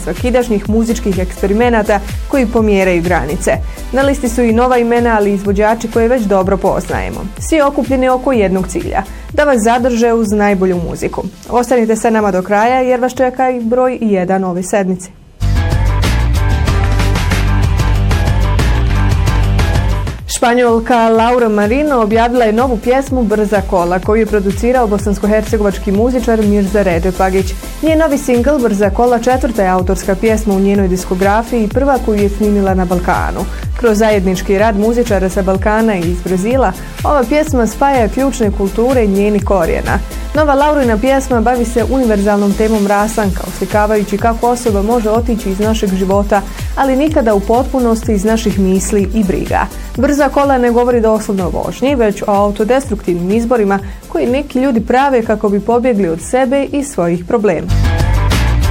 svakidašnjih muzičkih eksperimenata koji pomjeraju granice. Na listi su i nova imena, ali i izvođači koje već dobro poznajemo. Svi okupljeni oko jednog cilja, da vas zadrže uz najbolju muziku. Ostanite sa nama do kraja jer vas čeka i broj 1 ove sedmice. Španjolka Laura Marino objavila je novu pjesmu Brza kola koju je producirao bosansko-hercegovački muzičar Mirza Redžepagić. Njen novi singl Brza kola 4. je autorska pjesma u njenoj diskografiji i prva koju je snimila na Balkanu. Kroz zajednički rad muzičara sa Balkana i iz Brazila, ova pjesma spaja ključne kulture i njenih korijena. Nova Laurina pjesma bavi se univerzalnom temom rastanka, oslikavajući kako osoba može otići iz našeg života, ali nikada u potpunosti iz naših misli i briga. Brza kola ne govori doslovno o vožnji, već o autodestruktivnim izborima koji neki ljudi prave kako bi pobjegli od sebe i svojih problema.